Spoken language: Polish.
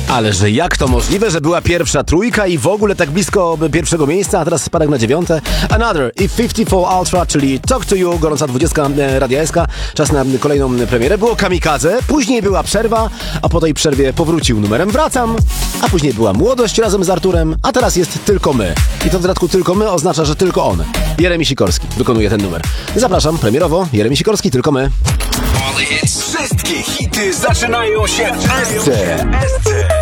Ależe jak to możliwe, że była pierwsza trójka i w ogóle tak blisko pierwszego miejsca, a teraz spadek na 9. Another i 54 Ultra, czyli Talk to You, gorąca 20 Radia SK. Czas na kolejną premierę. Było Kamikadze, później była przerwa, a po tej przerwie powrócił numerem Wracam, a później była Młodość razem z Arturem, a teraz jest Tylko My. I to w dodatku Tylko My oznacza, że tylko on. Jeremi Sikorski wykonuje ten numer. Zapraszam premierowo, Jeremi Sikorski, Tylko My. Wszystkie hity zaczynają się w SC.